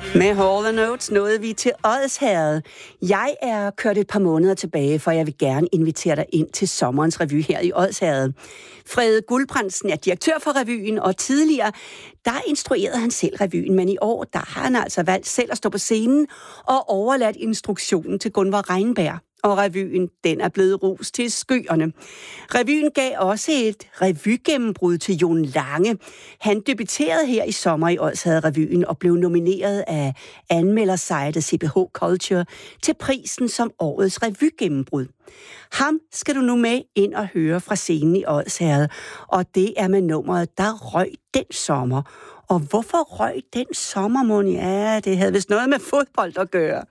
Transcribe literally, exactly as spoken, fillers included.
Med Hall and Oates nåede vi til Odsherred. Jeg er kørt et par måneder tilbage, for jeg vil gerne invitere dig ind til sommerens revy her i Odsherred. Frede Guldbrandsen er direktør for revyen, og tidligere, der instruerede han selv revyen, men i år, der har han altså valgt selv at stå på scenen og overladt instruktionen til Gunvor Reynberg. Og revyen, den er blevet ros til skyerne. Revyen gav også et revygennembrud til Jon Lange. Han debuterede her i sommer i Odsherred Revyen og blev nomineret af anmeldersejtet C B H Culture til prisen som årets revygennembrud. Ham skal du nu med ind og høre fra scenen i Odsherred, og det er med nummeret Der røg den sommer. Og hvorfor røg den sommer, Moni? Ja, det havde vist noget med fodbold at gøre.